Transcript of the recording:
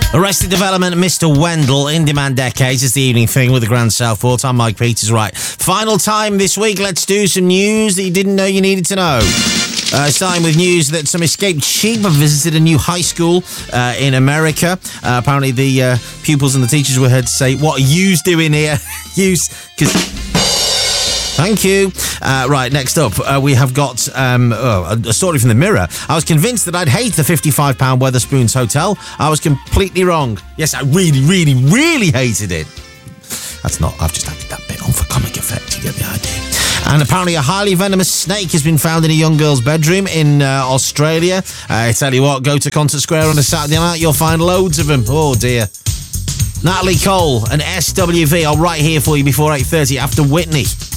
Arrested Development, Mr. Wendell, In Demand Decades is the evening thing with the Grand Southport. I'm Mike Peters. Right, final time this week. Let's do some news that you didn't know you needed to know. Starting with news that some escaped sheep have visited a new high school in America. Apparently the pupils and the teachers were heard to say, "What are yous doing here?" Yous, because... Thank you. Right, next up, we have got a story from the Mirror. I was convinced that I'd hate the £55 Wetherspoons Hotel. I was completely wrong. Yes, I really, really, really hated it. That's not... I've just added that bit on for comic effect. You get the idea. And apparently a highly venomous snake has been found in a young girl's bedroom in Australia. I tell you what, go to Concert Square on a Saturday night, you'll find loads of them. Oh, dear. Natalie Cole and SWV are right here for you before 8:30 after Whitney.